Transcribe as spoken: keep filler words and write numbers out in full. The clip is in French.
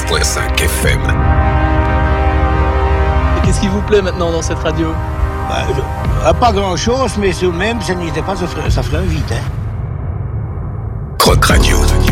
virgule cinq F M. Et qu'est-ce qui vous plaît maintenant dans cette radio? Bah, je, pas grand-chose, mais tout de même, ça n'était pas, ça ferait, ça ferait un vide. Hein. Croc Radio.